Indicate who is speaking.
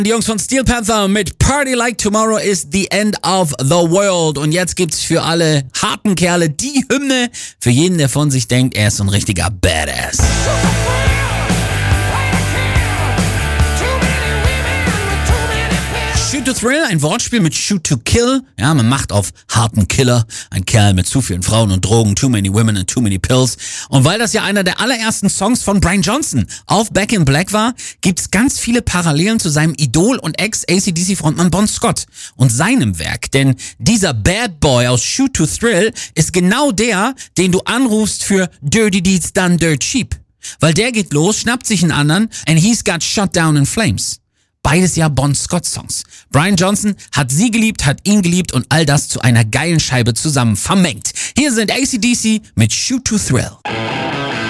Speaker 1: Die Jungs von Steel Panther mit Party Like Tomorrow is the End of the World. Und jetzt gibt's für alle harten Kerle die Hymne, für jeden, der von sich denkt, er ist so ein richtiger Badass. Shoot to Thrill, ein Wortspiel mit Shoot to Kill. Ja, man macht auf harten Killer, ein Kerl mit zu vielen Frauen und Drogen, too many women and too many pills. Und weil das ja einer der allerersten Songs von Brian Johnson auf Back in Black war, gibt's ganz viele Parallelen zu seinem Idol und Ex-AC/DC-Frontmann Bon Scott und seinem Werk. Denn dieser Bad Boy aus Shoot to Thrill ist genau der, den du anrufst für Dirty Deeds Done Dirt Cheap. Weil der geht los, schnappt sich einen anderen and he's got shot down in flames. Beides ja Bon Scott-Songs. Brian Johnson hat sie geliebt, hat ihn geliebt und all das zu einer geilen Scheibe zusammen vermengt. Hier sind AC/DC mit Shoot to Thrill.